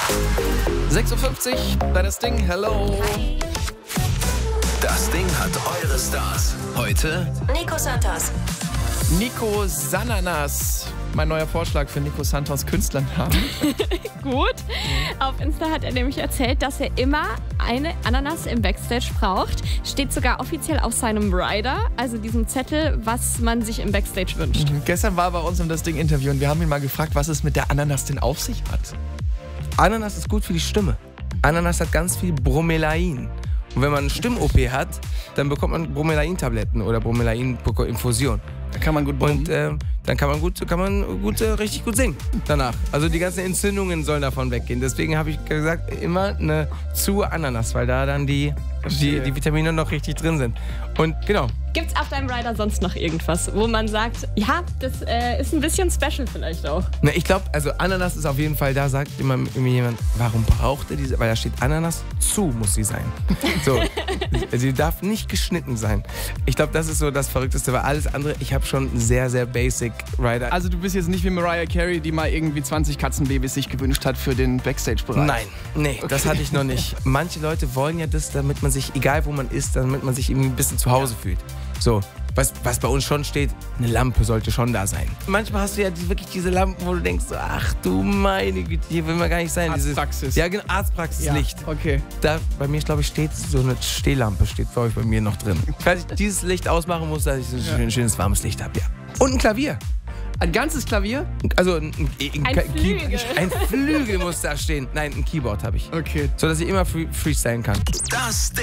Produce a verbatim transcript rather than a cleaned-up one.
sechs Uhr fünfzig bei das Ding. Hello. Hi. Das Ding hat eure Stars. Heute Nico Santos. Nico Sananas. Mein neuer Vorschlag für Nico Santos Künstlernamen. Gut. Auf Insta hat er nämlich erzählt, dass er immer eine Ananas im Backstage braucht. Steht sogar offiziell auf seinem Rider, also diesem Zettel, was man sich im Backstage wünscht. Mhm. Gestern war er bei uns im Das Ding Interview und wir haben ihn mal gefragt, was es mit der Ananas denn auf sich hat. Ananas ist gut für die Stimme. Ananas hat ganz viel Bromelain. Und wenn man eine Stimm-O P hat, dann bekommt man Bromelain-Tabletten oder Bromelain-Infusion. Da kann man gut Und brummen. äh, dann kann man gut, kann man gut äh, richtig gut singen danach. Also die ganzen Entzündungen sollen davon weggehen. Deswegen habe ich gesagt, immer eine zu Ananas, weil da dann die, die, die Vitamine noch richtig drin sind. Und genau. Gibt's auf deinem Rider sonst noch irgendwas, wo man sagt, ja, das äh, ist ein bisschen special vielleicht auch? Na, ich glaube, also Ananas ist auf jeden Fall, da sagt immer mir jemand, warum braucht er diese? Weil da steht Ananas, zu muss sie sein. So, sie darf nicht geschnitten sein. Ich glaube, das ist so das Verrückteste, weil alles andere, ich habe schon sehr, sehr basic Rider. Also du bist jetzt nicht wie Mariah Carey, die mal irgendwie zwanzig Katzenbabys sich gewünscht hat für den Backstage-Bereich. Nein, nee, okay. Das hatte ich noch nicht. Manche Leute wollen ja das, damit man sich, egal wo man ist, damit man sich irgendwie ein bisschen zu Hause ja. fühlt. So, was, was bei uns schon steht, eine Lampe sollte schon da sein. Manchmal hast du ja die, wirklich diese Lampen, wo du denkst, so, ach du meine Güte, hier will man gar nicht sein. Arztpraxis. Dieses, ja, genau, Arztpraxislicht. Ja, okay. Da, bei mir, glaube ich, steht so eine Stehlampe, steht bei euch bei mir noch drin. Falls ich dieses Licht ausmachen muss, dass ich so ein ja. schön, schönes warmes Licht habe, ja. Und ein Klavier. Ein ganzes Klavier? Also ein, ein, ein, ein Flügel. Ein Flügel muss da stehen. Nein, ein Keyboard habe ich. Okay. So, dass ich immer free, freestylen kann. Das Ding.